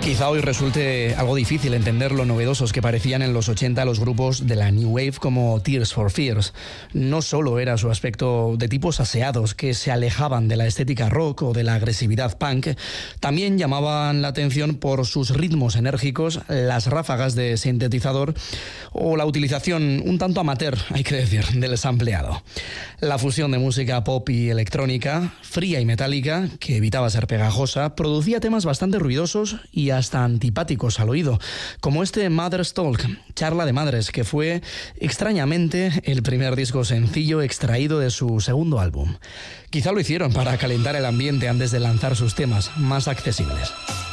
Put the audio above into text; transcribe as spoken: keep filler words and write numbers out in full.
Quizá hoy resulte algo difícil entender lo novedosos que parecían en los ochenta los grupos de la New Wave como Tears for Fears. No solo era su aspecto de tipos aseados que se alejaban de la estética rock o de la agresividad punk, también llamaban la atención por sus ritmos enérgicos, las ráfagas de sintetizador o la utilización un tanto amateur, hay que decir, del sampleado. La fusión de música pop y electrónica, fría y metálica, que evitaba ser pegajosa, producía temas bastante ruidosos y hasta antipáticos al oído, como este Mother's Talk, charla de madres, que fue extrañamente el primer disco sencillo extraído de su segundo álbum. Quizá lo hicieron para calentar el ambiente antes de lanzar sus temas más accesibles.